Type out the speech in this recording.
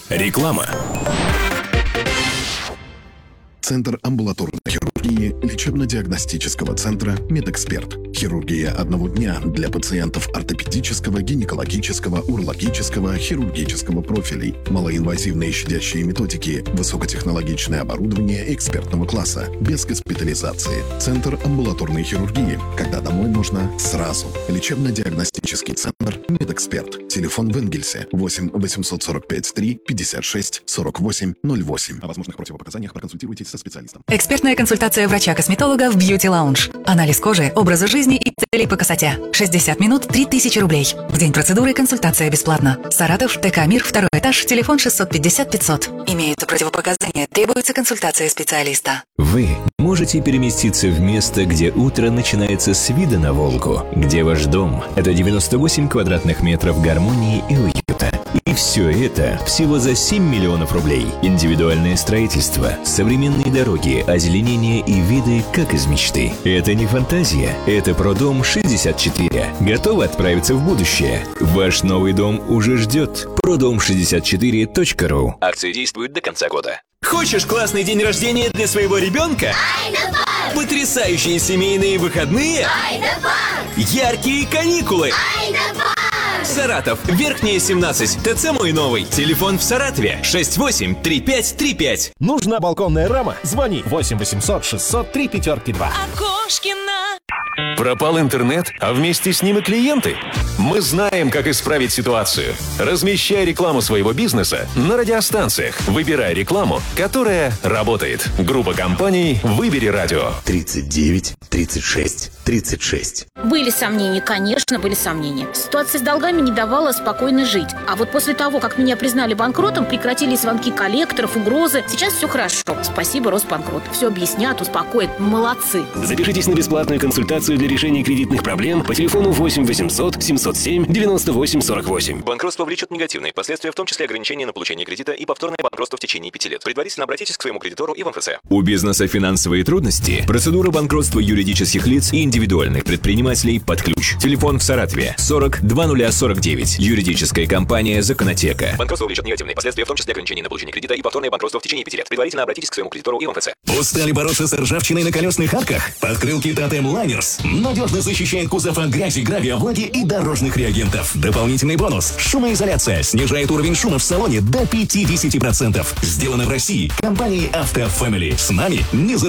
Реклама. Центр амбулаторной хирургии лечебно-диагностического центра «Медэксперт». Хирургия одного дня для пациентов ортопедического, гинекологического, урологического, хирургического профилей. Малоинвазивные щадящие методики, высокотехнологичное оборудование экспертного класса, без госпитализации. Центр амбулаторной хирургии. Когда домой можно сразу. Лечебно-диагностический центр «Медэксперт». Телефон в Энгельсе 8 845 3 56 48 08. О возможных противопоказаниях проконсультируйтесь со специалистом. Экспертная консультация врача-косметолога в Beauty Lounge. Анализ кожи, образа жизни и целей по красоте. 60 минут, 3000 рублей. В день процедуры консультация бесплатна. Саратов, ТК «Мир», 2 этаж, телефон 650 500. Имеются противопоказания, требуется консультация специалиста. Вы можете переместиться в место, где утро начинается с вида на Волгу, где ваш дом – это 98 квадратных метров гармонии и уюта. И все это всего за 7 миллионов рублей. Индивидуальное строительство, современные дороги, озеленение и виды, как из мечты. Это не фантазия, это Продом 64. Готовы отправиться в будущее? Ваш новый дом уже ждет. Продом64.ру. Акция действует до конца года. Хочешь классный день рождения для своего ребенка? Потрясающие семейные выходные? Яркие каникулы? Саратов, Верхняя 17, ТЦ «Мой новый». Телефон в Саратове 683535. Нужна балконная рама? Звони 8 800 603 5-2. Окошкина. Пропал интернет, а вместе с ним и клиенты? Мы знаем, как исправить ситуацию. Размещай рекламу своего бизнеса на радиостанциях. Выбирай рекламу, которая работает. Группа компаний «Выбери радио». 39 36 36. Были сомнения, конечно, были сомнения. Ситуация с долгами не давала спокойно жить. А вот после того, как меня признали банкротом, прекратились звонки коллекторов, угрозы. Сейчас все хорошо. Спасибо, Росбанкрот. Все объяснят, успокоят. Молодцы. Запишитесь на бесплатную консультацию для решения кредитных проблем по телефону 8 800 707 98 48. Банкротство влечет негативные последствия, в том числе ограничения на получение кредита и повторное банкротство в течение 5 лет. Предварительно обратитесь к своему кредитору и в МФЦ. У бизнеса финансовые трудности? Процедура банкротства юридических лиц и индивидуальных предпринимателей под ключ. Телефон в Саратове 40 2049. Юридическая компания «Законотека». Банкротство влечет негативные последствия, в том числе ограничения на получение кредита и повторное банкротство в течение 5 лет. Предварительно обратитесь к своему кредитору и в МФЦ. Устали бороться с ржавчиной на колесных арках? Подкрылки Тотем Лайнерс надежно защищает кузов от грязи, гравия, влаги и дорожных реагентов. Дополнительный бонус – шумоизоляция снижает уровень шума в салоне до 50%. Сделано в России компанией Автофэмили. С нами не